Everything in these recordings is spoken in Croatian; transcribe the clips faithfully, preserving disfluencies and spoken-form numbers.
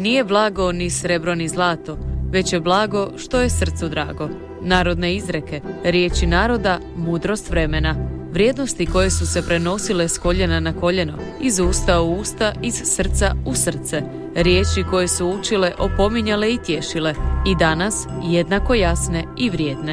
Nije blago ni srebro ni zlato, već je blago što je srcu drago. Narodne izreke, riječi naroda, mudrost vremena, vrijednosti koje su se prenosile s koljena na koljeno, iz usta u usta, iz srca u srce, riječi koje su učile, opominjale i tješile, i danas jednako jasne i vrijedne.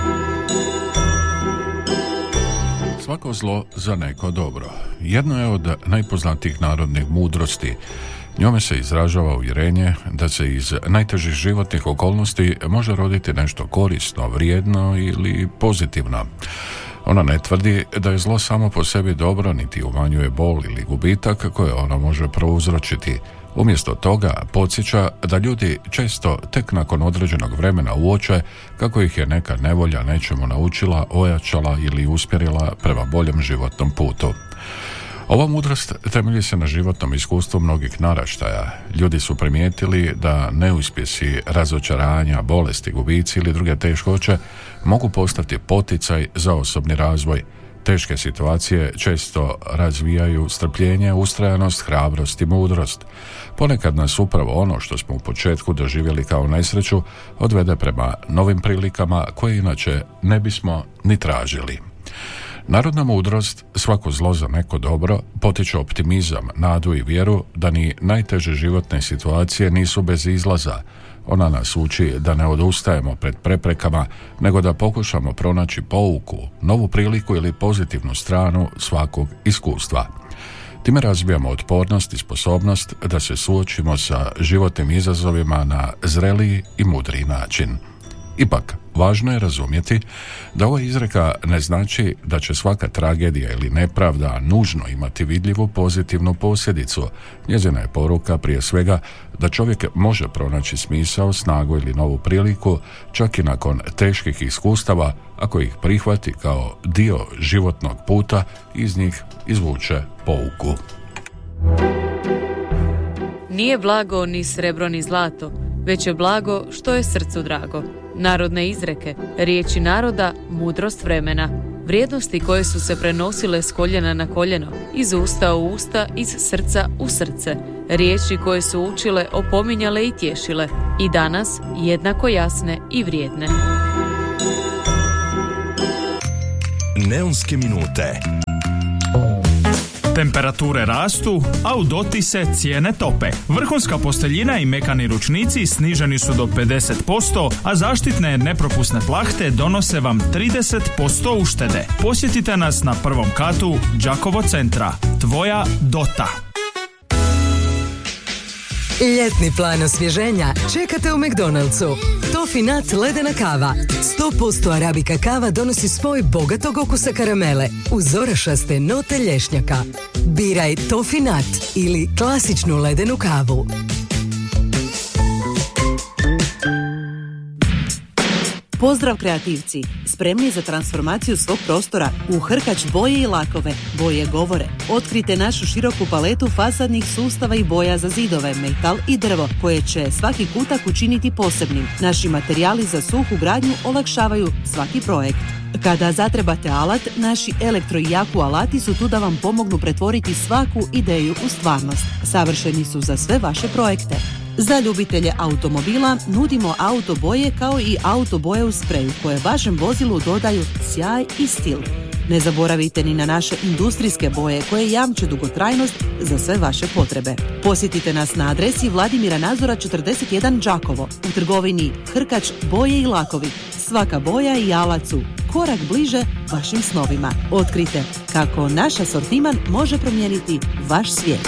Svako zlo za neko dobro. Jedno je od najpoznatijih narodnih mudrosti. Njome se izražava uvjerenje da se iz najtežih životnih okolnosti može roditi nešto korisno, vrijedno ili pozitivno. Ona ne tvrdi da je zlo samo po sebi dobro, niti umanjuje bol ili gubitak koje ono može prouzročiti. Umjesto toga podsjeća da ljudi često tek nakon određenog vremena uoče kako ih je neka nevolja nečemu naučila, ojačala ili usmjerila prema boljem životnom putu. Ova mudrost temelji se na životnom iskustvu mnogih naraštaja. Ljudi su primijetili da neuspjesi, razočaranja, bolesti, gubici ili druge teškoće mogu postati poticaj za osobni razvoj. Teške situacije često razvijaju strpljenje, ustrajanost, hrabrost i mudrost. Ponekad nas upravo ono što smo u početku doživjeli kao nesreću odvede prema novim prilikama koje inače ne bismo ni tražili. Narodna mudrost, svako zlo za neko dobro, potiče optimizam, nadu i vjeru da ni najteže životne situacije nisu bez izlaza. Ona nas uči da ne odustajemo pred preprekama, nego da pokušamo pronaći pouku, novu priliku ili pozitivnu stranu svakog iskustva. Time razvijamo otpornost i sposobnost da se suočimo sa životnim izazovima na zreliji i mudriji način. Ipak, važno je razumjeti da ova izreka ne znači da će svaka tragedija ili nepravda nužno imati vidljivu pozitivnu posljedicu. Njezina je poruka prije svega da čovjek može pronaći smisao, snagu ili novu priliku čak i nakon teških iskustava ako ih prihvati kao dio životnog puta i iz njih izvuče pouku. Nije blago ni srebro ni zlato, već je blago što je srcu drago. Narodne izreke, riječi naroda, mudrost vremena, vrijednosti koje su se prenosile s koljena na koljeno, iz usta u usta, iz srca u srce, riječi koje su učile, opominjale i tješile, i danas jednako jasne i vrijedne. Neonske minute. Temperature rastu, a u doti se cijene tope. Vrhunska posteljina i mekani ručnici sniženi su do pedeset posto, a zaštitne nepropusne plahte donose vam trideset posto uštede. Posjetite nas na prvom katu Đakovo centra. Tvoja Dota. Ljetni plan osvježenja čekate u McDonald'su. Toffee Nut ledena kava. sto posto arabika kava donosi spoj bogatog okusa karamele uz orašaste note lješnjaka. Biraj Toffee Nut ili klasičnu ledenu kavu. Pozdrav kreativci! Spremni za transformaciju svog prostora u Hrkač boje i lakove, boje govore. Otkrite našu široku paletu fasadnih sustava i boja za zidove, metal i drvo, koje će svaki kutak učiniti posebnim. Naši materijali za suhu gradnju olakšavaju svaki projekt. Kada zatrebate alat, naši elektro i jaku alati su tu da vam pomognu pretvoriti svaku ideju u stvarnost. Savršeni su za sve vaše projekte. Za ljubitelje automobila nudimo auto boje kao i auto boje u spreju koje vašem vozilu dodaju sjaj i stil. Ne zaboravite ni na naše industrijske boje koje jamče dugotrajnost za sve vaše potrebe. Posjetite nas na adresi Vladimira Nazora četrdeset jedan Đakovo u trgovini Hrkač boje i lakovi. Svaka boja i alat su korak bliže vašim snovima. Otkrite kako naš asortiman može promijeniti vaš svijet.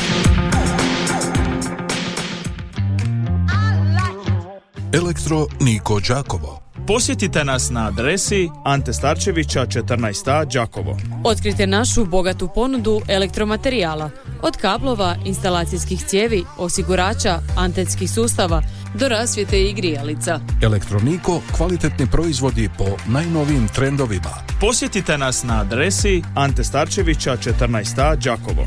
Elektro Niko Đakovo. Posjetite nas na adresi Ante Starčevića četrnaest A Đakovo. Otkrite našu bogatu ponudu elektromaterijala, od kablova, instalacijskih cijevi, osigurača, antenskih sustava do rasvjete i grijalica. Elektroniko, kvalitetni proizvodi po najnovijim trendovima. Posjetite nas na adresi Ante Starčevića četrnaest A Đakovo.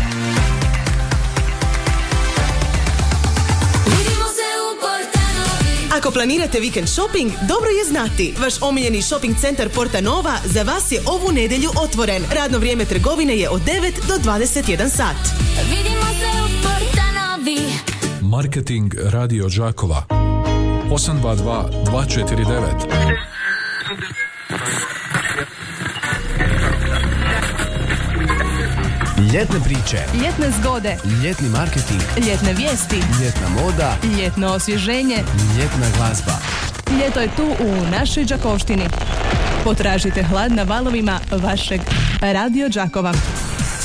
Ako planirate vikend shopping, dobro je znati. Vaš omiljeni shopping centar Porta Nova za vas je ovu nedjelju otvoren. Radno vrijeme trgovine je od devet do dvadeset jedan sat. Vidimo se u Porta Novi. Marketing Radio Đakova osam dva dva dva četiri devet. Ljetne priče, ljetne zgode, ljetni marketing, ljetne vijesti, ljetna moda, ljetno osvježenje, ljetna glazba. Ljeto je tu u našoj Đakovštini. Potražite hlad na valovima vašeg Radio Đakova.